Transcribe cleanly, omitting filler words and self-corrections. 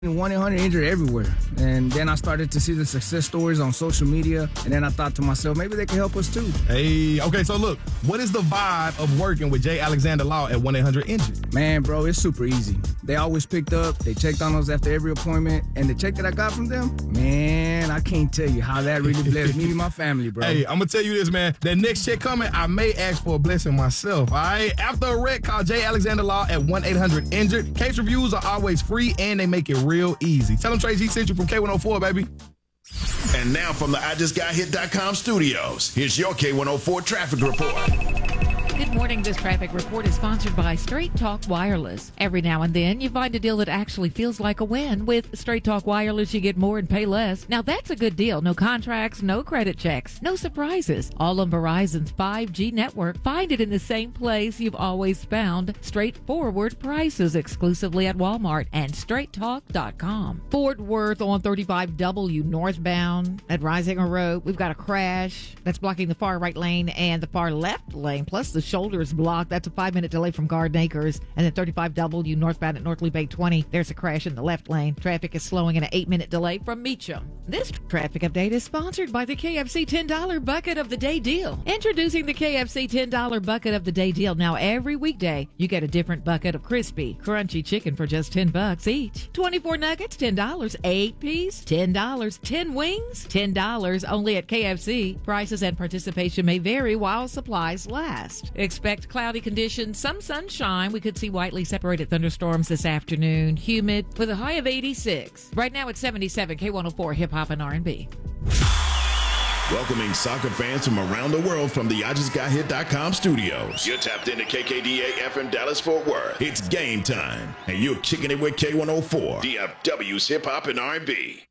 1-800-INJURED everywhere. And then I started to see the success stories on social media. And then I thought to myself, maybe they can help us too. Hey, okay, so look, what is the vibe of working with J. Alexander Law at 1-800-INJURED? Man, bro, it's super easy. They always picked up. They checked on us after every appointment. And the check that I got from them, man, I can't tell you how that really blessed me and my family, bro. Hey, I'm going to tell you this, man. That next check coming, I may ask for a blessing myself, all right? After a wreck, call J. Alexander Law at 1-800-INJURED. Case reviews are always free, and they make it real easy. Tell them Trey G sent you from K104, baby. And now from the IJustGotHit.com studios, here's your K104 traffic report. Good morning. This traffic report is sponsored by Straight Talk Wireless. Every now and then, you find a deal that actually feels like a win. With Straight Talk Wireless, you get more and pay less. Now, that's a good deal. No contracts, no credit checks, no surprises. All on Verizon's 5G network. Find it in the same place you've always found. Straightforward prices exclusively at Walmart and straighttalk.com. Fort Worth on 35W northbound at Risinger Road. We've got a crash that's blocking the far right lane and the far left lane, plus the shoulder is blocked. That's a 5-minute delay from Garden Acres. And then 35W northbound at North Lee Bay 20. There's a crash in the left lane. Traffic is slowing in an 8-minute delay from Meacham. This traffic update is sponsored by the KFC $10 Bucket of the Day deal. Introducing the KFC $10 Bucket of the Day deal. Now, every weekday, you get a different bucket of crispy, crunchy chicken for just $10 each. 24 nuggets, $10. 8-piece, $10. 10 wings, $10. Only at KFC. Prices and participation may vary while supplies last. Expect cloudy conditions, some sunshine. We could see widely separated thunderstorms this afternoon. Humid with a high of 86. Right now it's 77. K104 Hip Hop and R&B. Welcoming soccer fans from around the world from the IJustGotHit.com studios. You're tapped into KKDA FM Dallas-Fort Worth. It's game time, and you're kicking it with K104, DFW's Hip Hop and R&B.